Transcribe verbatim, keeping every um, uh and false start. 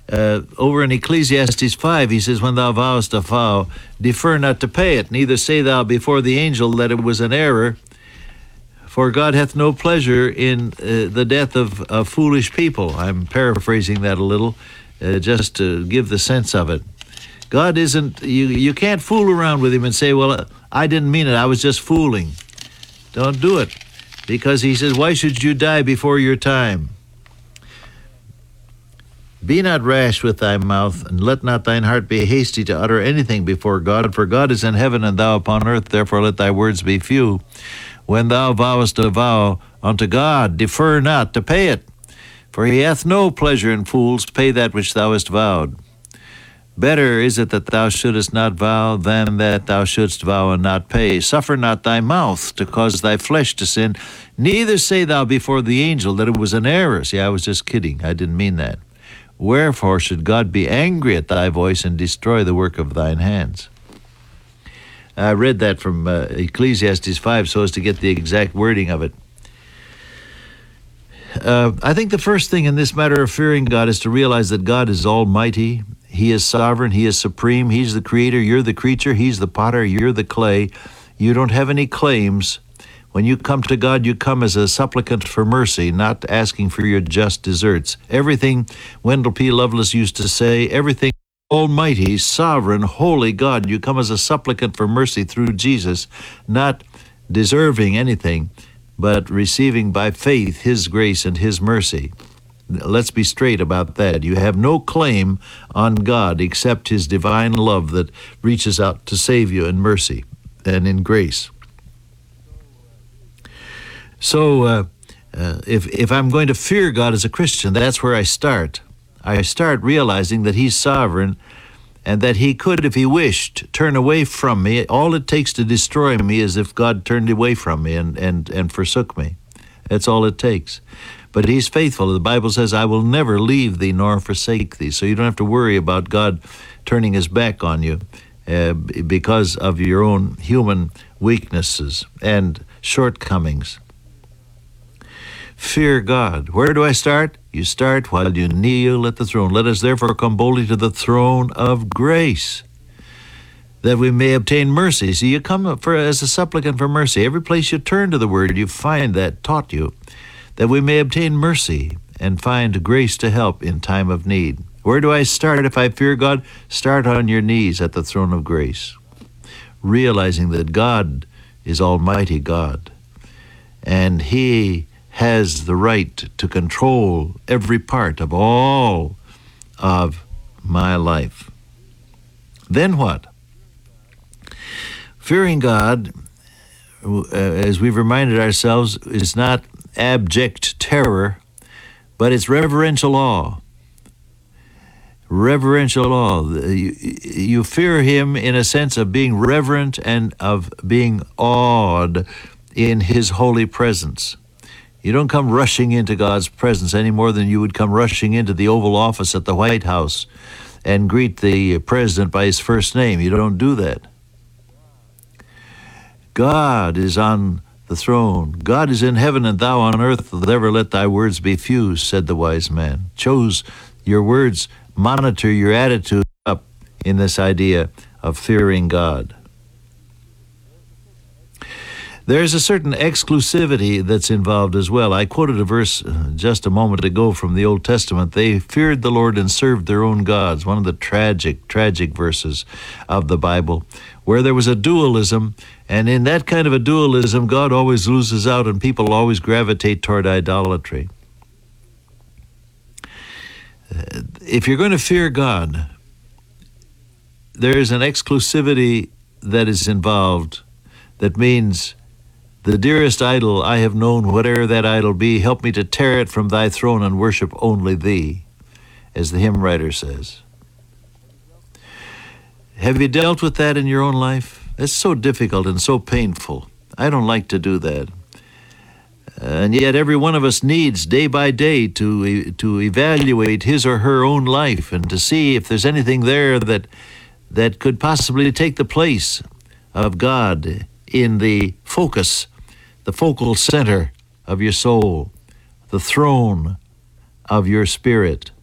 Uh, over in Ecclesiastes five, he says, when thou vowest a vow, defer not to pay it, neither say thou before the angel that it was an error, for God hath no pleasure in uh, the death of, of foolish people. I'm paraphrasing that a little, uh, just to give the sense of it. God isn't, you, you can't fool around with him and say, well, I didn't mean it, I was just fooling. Don't do it, because he says, why should you die before your time? Be not rash with thy mouth, and let not thine heart be hasty to utter anything before God, for God is in heaven and thou upon earth, therefore let thy words be few. When thou vowest a vow unto God, defer not to pay it, for he hath no pleasure in fools. Pay that which thou hast vowed. Better is it that thou shouldest not vow than that thou shouldst vow and not pay. Suffer not thy mouth to cause thy flesh to sin, neither say thou before the angel that it was an error. See, I was just kidding. I didn't mean that. Wherefore should God be angry at thy voice and destroy the work of thine hands? I read that from uh, Ecclesiastes five so as to get the exact wording of it. Uh, I think the first thing in this matter of fearing God is to realize that God is almighty. He is sovereign. He is supreme. He's the creator. You're the creature. He's the potter. You're the clay. You don't have any claims. When you come to God, you come as a supplicant for mercy, not asking for your just deserts. Everything, Wendell P. Lovelace used to say, everything almighty, sovereign, holy God, you come as a supplicant for mercy through Jesus, not deserving anything, but receiving by faith his grace and his mercy. Let's be straight about that. You have no claim on God except his divine love that reaches out to save you in mercy and in grace. So uh, uh, if, if I'm going to fear God as a Christian, that's where I start. I start realizing that he's sovereign and that he could, if he wished, turn away from me. All it takes to destroy me is if God turned away from me and, and, and forsook me. That's all it takes. But he's faithful. The Bible says, I will never leave thee nor forsake thee. So you don't have to worry about God turning his back on you uh, because of your own human weaknesses and shortcomings. Fear God. Where do I start? You start while you kneel at the throne. Let us therefore come boldly to the throne of grace, that we may obtain mercy. See, you come for as a supplicant for mercy. Every place you turn to the word, you find that taught you, that we may obtain mercy and find grace to help in time of need. Where do I start if I fear God? Start on your knees at the throne of grace, realizing that God is Almighty God, and he has the right to control every part of all of my life. Then what? Fearing God, uh, as we've reminded ourselves, is not abject terror, but it's reverential awe. Reverential awe. You, you fear him in a sense of being reverent and of being awed in his holy presence. You don't come rushing into God's presence any more than you would come rushing into the Oval Office at the White House and greet the president by his first name. You don't do that. God is on the throne. God is in heaven, and thou on earth. Never let thy words be few, said the wise man. Chose your words, monitor your attitude up in this idea of fearing God. There's a certain exclusivity that's involved as well. I quoted a verse just a moment ago from the Old Testament. They feared the Lord and served their own gods, one of the tragic, tragic verses of the Bible, where there was a dualism, and in that kind of a dualism, God always loses out and people always gravitate toward idolatry. If you're going to fear God, there is an exclusivity that is involved that means, the dearest idol I have known, whatever that idol be, help me to tear it from thy throne and worship only thee, as the hymn writer says. Have you dealt with that in your own life? It's so difficult and so painful. I don't like to do that. And yet every one of us needs day by day to, to evaluate his or her own life and to see if there's anything there that, that could possibly take the place of God in the focus, the focal center of your soul, the throne of your spirit.